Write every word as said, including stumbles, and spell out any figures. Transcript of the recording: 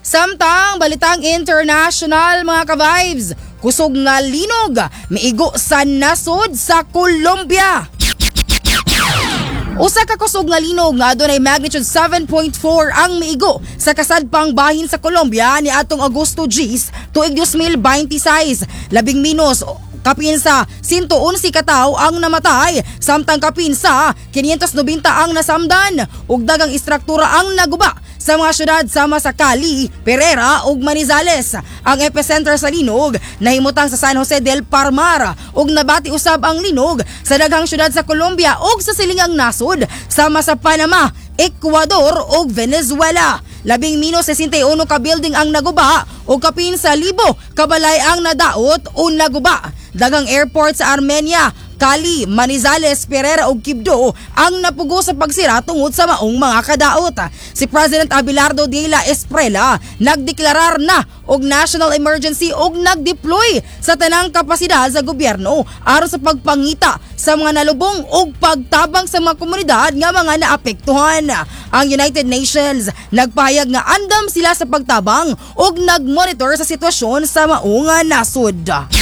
Samtang balitang international mga ka-vibes, kusog nga linog miigo sa nasod sa Colombia. Usa ka kusog nga linog nga adunay magnitude seven point four ang miigo sa kasadpang bahin sa Colombia ni atong Agosto Gis tuig twenty twenty-six. Labing minos kapin sa one hundred eleven katao ang namatay, samtang kapin sa five hundred ninety ang nasamdan ug daghang istruktura ang naguba sa mga syudad sama sa Cali, Pereira ug Manizales. Ang epicenter sa linog nahimutang sa San Jose del Parmar ug nabati usab ang linog sa daghang syudad sa Colombia ug sa silingang nasod sama sa Panama, Ecuador ug Venezuela. Labing minos sesenta y uno ka building ang naguba ug kapin sa libo kabalay ang nadaot o naguba. Daghang airport sa Armenia, Cali, Manizales, Pereira ug Quibdó ang napugo sa pagsira tungod sa maong mga kadaot. Si President Abelardo de la Espriella nagdeklarar na og national emergency ug nagdeploy sa tanang kapasidad sa gobyerno aron sa pagpangita sa mga nalubong ug pagtabang sa mga komunidad nga mga naapektuhan. Ang United Nations nagpahayag nga andam sila sa pagtabang ug nagmonitor sa sitwasyon sa maong nasod.